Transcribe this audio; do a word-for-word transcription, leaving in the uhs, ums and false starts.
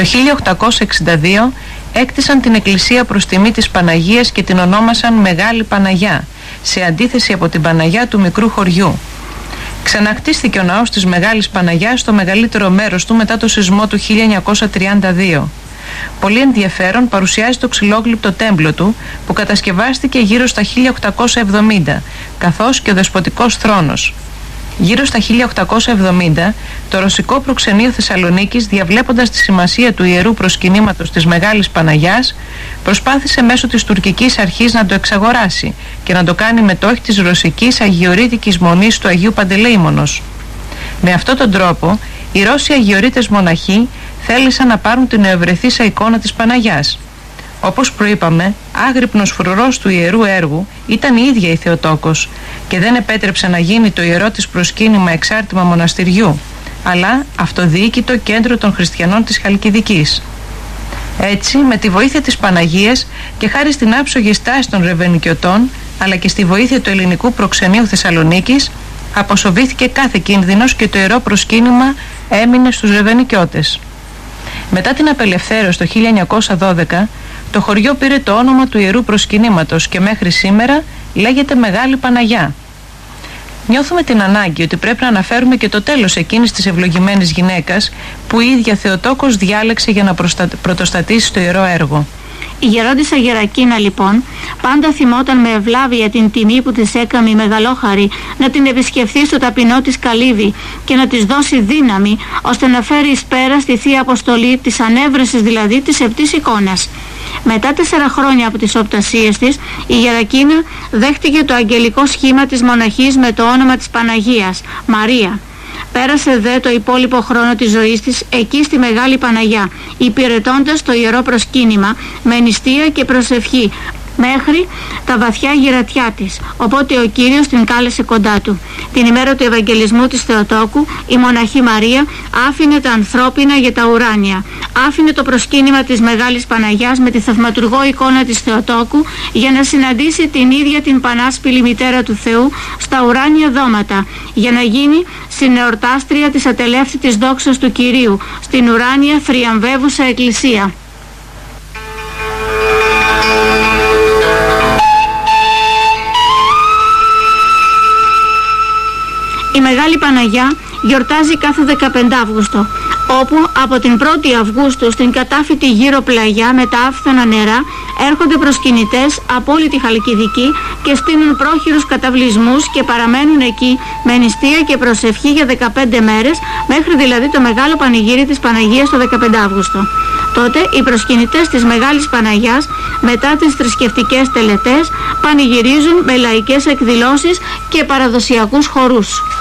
Το χίλια οκτακόσια εξήντα δύο έκτισαν την εκκλησία προς τιμή της Παναγίας και την ονόμασαν Μεγάλη Παναγιά, σε αντίθεση από την Παναγιά του μικρού χωριού. Ξανακτίστηκε ο ναός της Μεγάλης Παναγιάς στο μεγαλύτερο μέρος του μετά το σεισμό του χίλια εννιακόσια τριάντα δύο. Πολύ ενδιαφέρον παρουσιάζει το ξυλόγλυπτο τέμπλο του που κατασκευάστηκε γύρω στα χίλια οκτακόσια εβδομήντα, καθώς και ο δεσποτικός θρόνος. Γύρω στα χίλια οκτακόσια εβδομήντα, το ρωσικό προξενείο Θεσσαλονίκης, διαβλέποντας τη σημασία του ιερού προσκυνήματος της Μεγάλης Παναγιάς, προσπάθησε μέσω της τουρκικής αρχής να το εξαγοράσει και να το κάνει μετόχη της ρωσικής αγιορείτικης μονής του Αγίου Παντελεήμονος. Με αυτόν τον τρόπο, οι Ρώσοι αγιορείτες μοναχοί θέλησαν να πάρουν την ευρεθήσα εικόνα της Παναγιάς. Όπως προείπαμε, άγρυπνος φρουρός του ιερού έργου ήταν η ίδια η Θεοτόκος και δεν επέτρεψε να γίνει το ιερό της προσκύνημα εξάρτημα μοναστηριού, αλλά αυτοδιοίκητο κέντρο των χριστιανών της Χαλκιδικής. Έτσι, με τη βοήθεια της Παναγίας και χάρη στην άψογη στάση των Ρεβενικιωτών, αλλά και στη βοήθεια του ελληνικού προξενείου Θεσσαλονίκης, αποσοβήθηκε κάθε κίνδυνος και το ιερό προσκύνημα έμεινε στους Ρεβενικιώτες. Μετά την απελευθέρωση το χίλια εννιακόσια δώδεκα, το χωριό πήρε το όνομα του ιερού προσκυνήματος και μέχρι σήμερα λέγεται Μεγάλη Παναγιά. Νιώθουμε την ανάγκη ότι πρέπει να αναφέρουμε και το τέλος εκείνης της ευλογημένης γυναίκας που η ίδια Θεοτόκος διάλεξε για να προστα... πρωτοστατήσει το ιερό έργο. Η γερόντισσα Γερακίνα λοιπόν πάντα θυμόταν με ευλάβεια την τιμή που της έκαμε η Μεγαλόχαρη να την επισκεφθεί στο ταπεινό της καλύβι και να της δώσει δύναμη ώστε να φέρει εις πέρα στη Θεία Αποστολή της ανέβρεσης δηλαδή της επτής εικόνας. Μετά τέσσερα χρόνια από τις οπτασίες της, η Γερακίνα δέχτηκε το αγγελικό σχήμα της μοναχής με το όνομα της Παναγίας, Μαρία. Πέρασε δε το υπόλοιπο χρόνο της ζωής της εκεί στη Μεγάλη Παναγιά, υπηρετώντας το ιερό προσκύνημα με νηστεία και προσευχή μέχρι τα βαθιά γυρατιά της, οπότε ο Κύριος την κάλεσε κοντά του. Την ημέρα του Ευαγγελισμού της Θεοτόκου, η μοναχή Μαρία άφηνε τα ανθρώπινα για τα ουράνια. Άφηνε το προσκύνημα της Μεγάλης Παναγιάς με τη θαυματουργό εικόνα της Θεοτόκου για να συναντήσει την ίδια την πανάσπηλη μητέρα του Θεού στα ουράνια δώματα, για να γίνει συνεορτάστρια της ατελεύθητης δόξας του Κυρίου στην ουράνια θριαμβεύουσα εκκλησία. Η Μεγάλη Παναγιά γιορτάζει κάθε δεκαπέντε Αυγούστου, όπου από την πρώτη Αυγούστου στην κατάφυτη γύρω πλαγιά με τα άφθονα νερά έρχονται προσκυνητές από όλη τη Χαλκιδική και στείνουν πρόχειρους καταβλισμούς και παραμένουν εκεί με νηστεία και προσευχή για δεκαπέντε μέρες, μέχρι δηλαδή το μεγάλο πανηγύρι της Παναγίας το δεκαπέντε Αυγούστου. Τότε οι προσκυνητές της Μεγάλης Παναγιάς μετά τις θρησκευτικές τελετές πανηγυρίζουν με λαϊκές εκδηλώσεις και παραδοσιακούς χορούς.